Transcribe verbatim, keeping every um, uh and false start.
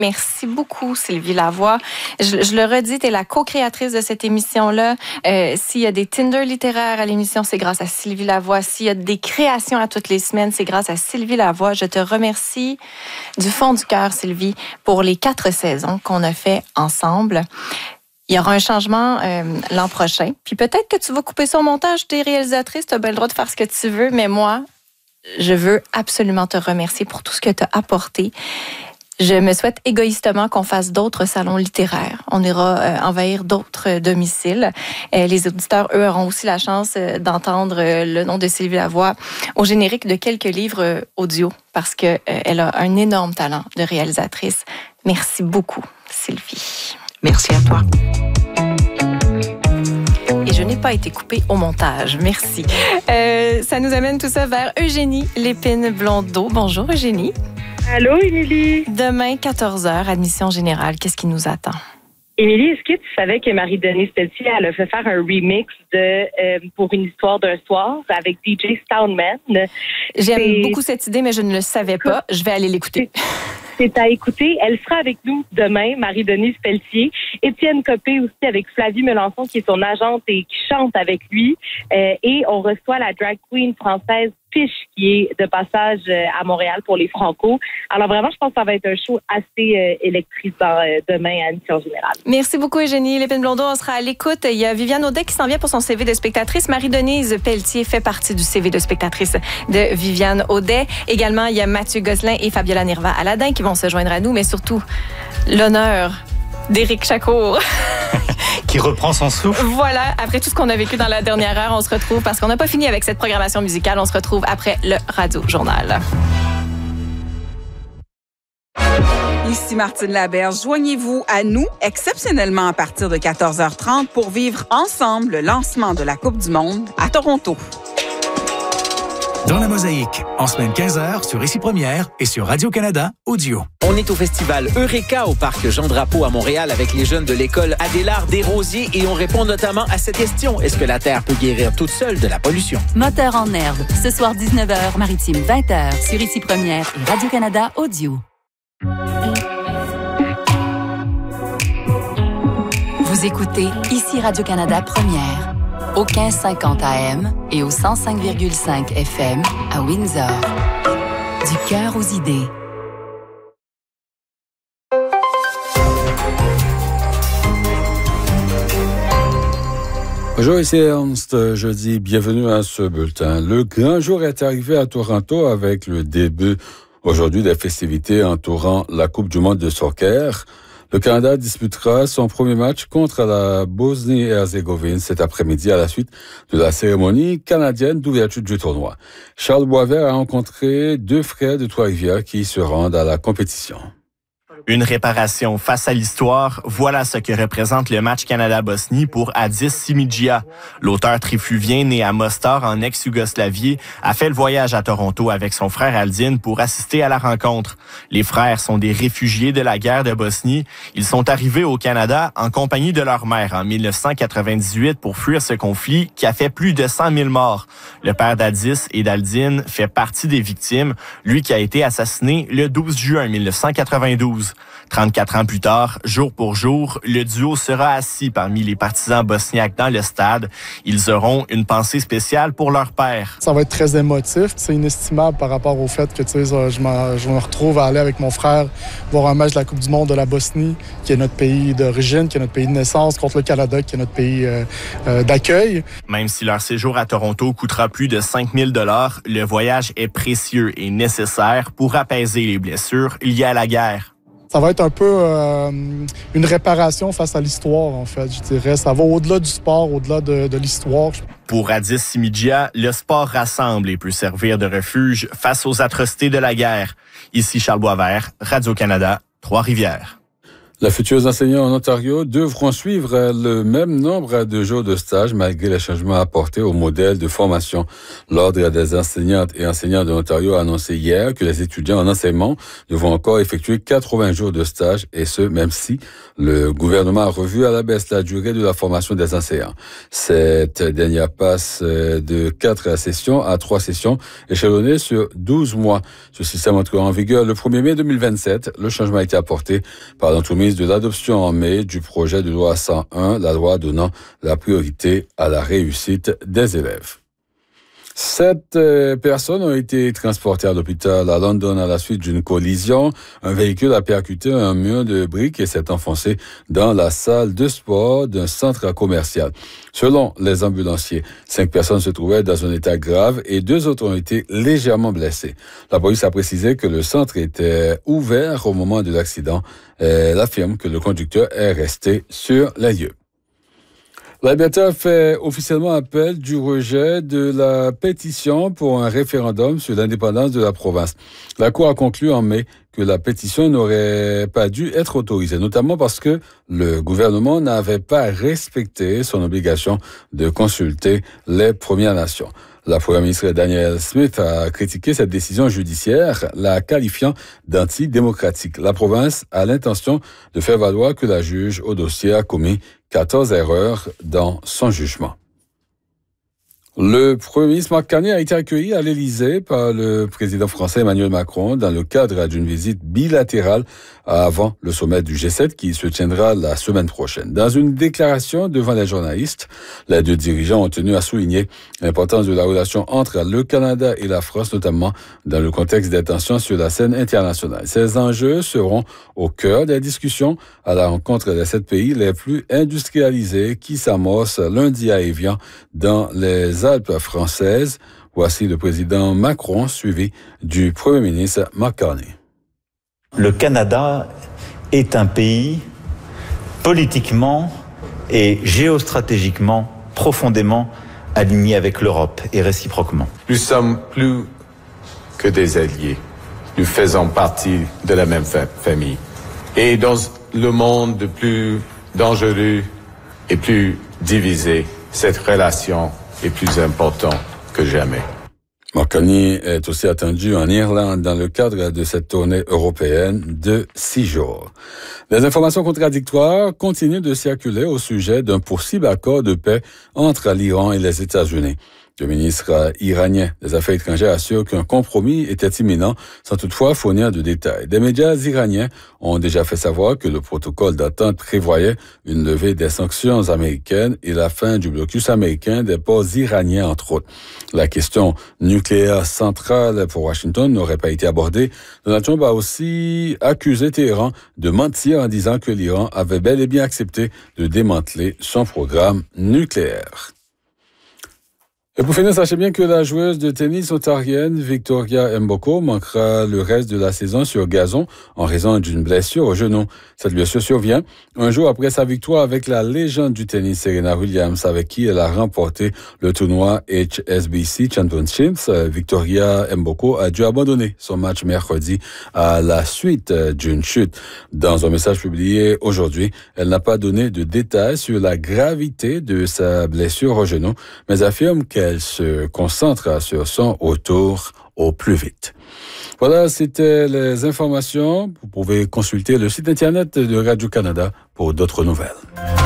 Merci beaucoup, Sylvie Lavoie. Je, je le redis, tu es la co-créatrice de cette émission-là. Euh, s'il y a des Tinder littéraires à l'émission, c'est grâce à Sylvie Lavoie. S'il y a des créations à toutes les semaines, c'est grâce à Sylvie Lavoie. Je te remercie du fond du cœur, Sylvie, pour les quatre saisons qu'on a fait ensemble. Il y aura un changement euh, l'an prochain. Puis peut-être que tu vas couper ça au montage. Tu es réalisatrice, tu as bien le droit de faire ce que tu veux, mais moi, je veux absolument te remercier pour tout ce que tu as apporté. Je me souhaite égoïstement qu'on fasse d'autres salons littéraires. On ira euh, envahir d'autres euh, domiciles. Euh, les auditeurs, eux, auront aussi la chance euh, d'entendre euh, le nom de Sylvie Lavoie au générique de quelques livres euh, audio parce qu'elle euh, a un énorme talent de réalisatrice. Merci beaucoup, Sylvie. Merci à toi. Et je n'ai pas été coupée au montage. Merci. Euh, ça nous amène tout ça vers Eugénie Lépine-Blondeau. Bonjour, Eugénie. Allô, Émilie. Demain, quatorze heures, admission générale. Qu'est-ce qui nous attend? Émilie, est-ce que tu savais que Marie-Denise Pelletier, elle a fait faire un remix de euh, Pour une histoire d'un soir avec D J Stoneman? J'aime C'est... beaucoup cette idée, mais je ne le savais pas. Je vais aller l'écouter. C'est à écouter. Elle sera avec nous demain, Marie-Denise Pelletier. Étienne Copé aussi avec Flavie Melançon, qui est son agente et qui chante avec lui. Euh, et on reçoit la drag queen française Fiche, qui est de passage à Montréal pour les Franco. Alors vraiment, je pense que ça va être un show assez euh, électrisant euh, demain à Admission générale. Merci beaucoup, Eugénie Lépine-Blondeau. On sera à l'écoute. Il y a Viviane Audet qui s'en vient pour son C V de spectatrice. Marie-Denise Pelletier fait partie du C V de spectatrice de Viviane Audet. Également, il y a Mathieu Gosselin et Fabiola Nirva-Aladin qui vont se joindre à nous, mais surtout, l'honneur d'Éric Chacour. Qui reprend son souffle. Voilà, après tout ce qu'on a vécu dans la dernière heure, on se retrouve, parce qu'on n'a pas fini avec cette programmation musicale, on se retrouve après le Radio Journal. Ici Martine Laberge. Joignez-vous à nous, exceptionnellement à partir de quatorze heures trente, pour vivre ensemble le lancement de la Coupe du Monde à Toronto. Dans la Mosaïque, en semaine quinze heures sur Ici Première et sur Radio-Canada Audio. On est au festival Eureka au parc Jean-Drapeau à Montréal avec les jeunes de l'école Adélard Desrosiers et on répond notamment à cette question. Est-ce que la Terre peut guérir toute seule de la pollution? Moteur en herbe, ce soir dix-neuf heures, Maritime vingt heures sur Ici Première et Radio-Canada Audio. Vous écoutez Ici Radio-Canada Première. Au quinze cinquante A M et au cent cinq virgule cinq F M à Windsor. Du cœur aux idées. Bonjour, ici Ernst. Je dis bienvenue à ce bulletin. Le grand jour est arrivé à Toronto avec le début aujourd'hui des festivités entourant la Coupe du monde de soccer. Le Canada disputera son premier match contre la Bosnie-Herzégovine cet après-midi à la suite de la cérémonie canadienne d'ouverture du tournoi. Charles Boisvert a rencontré deux frères de Trois-Rivières qui se rendent à la compétition. Une réparation face à l'histoire, voilà ce que représente le match Canada-Bosnie pour Adis Simidjia. L'auteur trifluvien né à Mostar en ex-Yougoslavie a fait le voyage à Toronto avec son frère Aldin pour assister à la rencontre. Les frères sont des réfugiés de la guerre de Bosnie. Ils sont arrivés au Canada en compagnie de leur mère en dix-neuf cent quatre-vingt-dix-huit pour fuir ce conflit qui a fait plus de cent mille morts. Le père d'Adis et d'Aldin fait partie des victimes, lui qui a été assassiné le douze juin dix-neuf cent quatre-vingt-douze. trente-quatre ans plus tard, jour pour jour, le duo sera assis parmi les partisans bosniaques dans le stade. Ils auront une pensée spéciale pour leur père. Ça va être très émotif. C'est inestimable par rapport au fait que tu sais, je, je me retrouve à aller avec mon frère voir un match de la Coupe du monde de la Bosnie, qui est notre pays d'origine, qui est notre pays de naissance, contre le Canada, qui est notre pays euh, euh, d'accueil. Même si leur séjour à Toronto coûtera plus de cinq mille dollars, le voyage est précieux et nécessaire pour apaiser les blessures liées à la guerre. Ça va être un peu euh, une réparation face à l'histoire, en fait, je dirais. Ça va au-delà du sport, au-delà de, de l'histoire. Pour Adis Simidjia, le sport rassemble et peut servir de refuge face aux atrocités de la guerre. Ici Charles Boisvert, Radio-Canada, Trois-Rivières. Les futurs enseignants en Ontario devront suivre le même nombre de jours de stage malgré les changements apportés au modèle de formation. L'Ordre des enseignantes et enseignants de l'Ontario a annoncé hier que les étudiants en enseignement devront encore effectuer quatre-vingts jours de stage, et ce, même si le gouvernement a revu à la baisse la durée de la formation des enseignants. Cette dernière passe de quatre sessions à trois sessions échelonnées sur douze mois. Ce système entrera en vigueur le premier mai deux mille vingt-sept. Le changement a été apporté par l'entremise de l'adoption en mai du projet de loi cent un, la loi donnant la priorité à la réussite des élèves. Sept euh, personnes ont été transportées à l'hôpital à London à la suite d'une collision. Un véhicule a percuté un mur de briques et s'est enfoncé dans la salle de sport d'un centre commercial. Selon les ambulanciers, cinq personnes se trouvaient dans un état grave et deux autres ont été légèrement blessées. La police a précisé que le centre était ouvert au moment de l'accident. Elle affirme que le conducteur est resté sur les lieux. L'Alberta fait officiellement appel du rejet de la pétition pour un référendum sur l'indépendance de la province. La Cour a conclu en mai que la pétition n'aurait pas dû être autorisée, notamment parce que le gouvernement n'avait pas respecté son obligation de consulter les Premières Nations. La première ministre Danielle Smith a critiqué cette décision judiciaire, la qualifiant d'antidémocratique. La province a l'intention de faire valoir que la juge au dossier a commis quatorze erreurs dans son jugement. Le premier ministre Mark Carney a été accueilli à l'Élysée par le président français Emmanuel Macron dans le cadre d'une visite bilatérale avant le sommet du G sept qui se tiendra la semaine prochaine. Dans une déclaration devant les journalistes, les deux dirigeants ont tenu à souligner l'importance de la relation entre le Canada et la France, notamment dans le contexte des tensions sur la scène internationale. Ces enjeux seront au cœur des discussions à la rencontre des sept pays les plus industrialisés qui s'amorcent lundi à Évian dans les Alpes françaises. Voici le président Macron suivi du premier ministre Mark Carney. Le Canada est un pays politiquement et géostratégiquement profondément aligné avec l'Europe et réciproquement. Nous sommes plus que des alliés. Nous faisons partie de la même famille. Et dans le monde de plus dangereux et plus divisé, cette relation est plus importante que jamais. Mark Carney est aussi attendu en Irlande dans le cadre de cette tournée européenne de six jours. Des informations contradictoires continuent de circuler au sujet d'un possible accord de paix entre l'Iran et les États-Unis. Le ministre iranien des Affaires étrangères assure qu'un compromis était imminent, sans toutefois fournir de détails. Des médias iraniens ont déjà fait savoir que le protocole d'attente prévoyait une levée des sanctions américaines et la fin du blocus américain des ports iraniens, entre autres. La question nucléaire centrale pour Washington n'aurait pas été abordée. Donald Trump a aussi accusé Téhéran de mentir en disant que l'Iran avait bel et bien accepté de démanteler son programme nucléaire. Et pour finir, sachez bien que la joueuse de tennis ontarienne Victoria Mboko manquera le reste de la saison sur gazon en raison d'une blessure au genou. Cette blessure survient un jour après sa victoire avec la légende du tennis Serena Williams, avec qui elle a remporté le tournoi H S B C Championships. Victoria Mboko a dû abandonner son match mercredi à la suite d'une chute. Dans un message publié aujourd'hui, elle n'a pas donné de détails sur la gravité de sa blessure au genou, mais affirme qu'elle Elle se concentre sur son retour au plus vite. Voilà, c'était les informations. Vous pouvez consulter le site internet de Radio-Canada pour d'autres nouvelles.